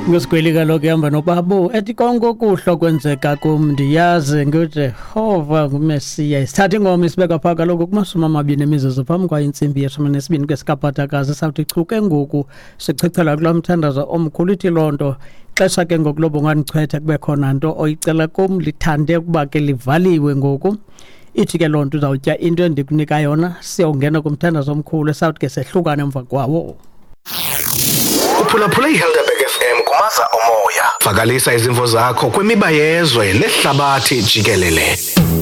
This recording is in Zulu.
Ngosikwelika lokho ihamba nobabo ethi konke okuhlo kwenzeka kum ndiyazi nguJehova ngumesiya. Isithatha ingoma isibeka phaka kaloku kumasumi amabini emizuzu phambi kwa intsimbi yeshumi nesibini kwesikaphathakazi sawuthi chuke ngoku sichichela kulaa mthandazo omkhulu ithi loo nto xesha ke ngoku lobo unganichwetha kube khona nto oyicela kum lithande ukuba ke livaliwe ngoku. Ithi ke loo nto uzawutya into endikunika yona siyongena kumthandazo omkhulu esawuthi ke sehlukane emva kwawo. Uphulaphula iHelderberg FM kumaza omoya. Vakalisa izimvo zakho kwimiba yezwe nehlabathi jikelele.